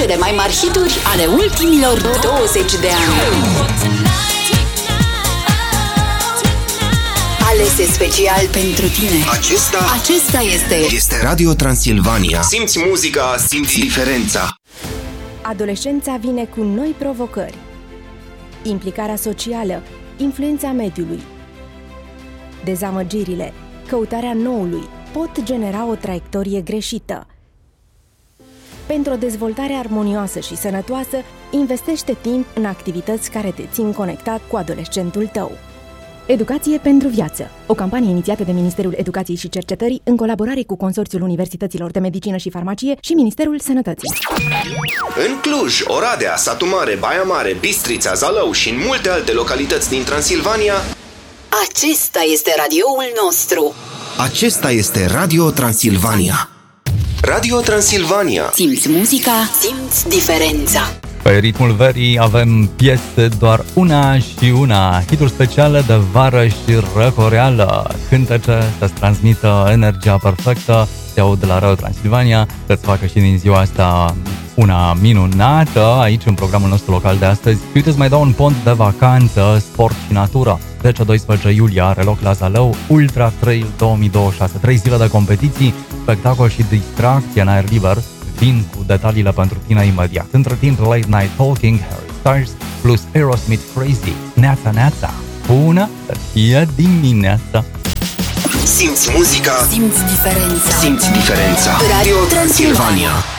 cele mai mari hituri ale ultimilor 20 de ani. Alese special pentru tine. Acesta este Radio Transilvania. Simți muzica, simți diferența. Adolescența vine cu noi provocări. Implicarea socială, influența mediului. Dezamăgirile, căutarea noului pot genera o traiectorie greșită. Pentru o dezvoltare armonioasă și sănătoasă, investește timp în activități care te țin conectat cu adolescentul tău. Educație pentru viață. O campanie inițiată de Ministerul Educației și Cercetării în colaborare cu Consorțiul Universităților de Medicină și Farmacie și Ministerul Sănătății. În Cluj, Oradea, Satu Mare, Baia Mare, Bistrița, Zalău și în multe alte localități din Transilvania, acesta este radioul nostru. Acesta este Radio Transilvania. Radio Transilvania. Simți muzica, simți diferența. Pe ritmul verii avem piese doar una și una, hituri speciale de vară și răcoreală, cântece să-ți transmită energia perfectă, te aud de la Radio Transilvania, să-ți facă și din ziua asta una minunată aici în programul nostru local de astăzi. Și uite, îți mai dau un pont de vacanță, sport și natură. 10-12 iulie are loc la Zalău Ultra Trail 2026, 3 zile de competiții, spectacol și distracție în aer liber. Vin cu detaliile pentru tine imediat. Între timp, Late Night Talking, Harry Styles plus Aerosmith Crazy. Neața, neața, bună să fie dimineața. Simți muzica, simți diferența. Simți diferența. Radio Transilvania.